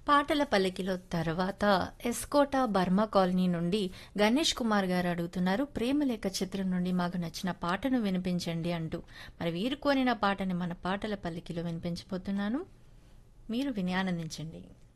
పాటల పల్లకిలో తర్వాత ఎస్కోట బర్మా కాలనీ నుండి గణేష్ కుమార్ గారు అడుగుతున్నారు, ప్రేమలేఖ చిత్రం నుండి మాకు నచ్చిన పాటను వినిపించండి అంటూ. మరి వీరు కోరిన పాటని మన పాటల పల్లకిలో వినిపించబోతున్నాను, మీరు విని ఆనందించండి.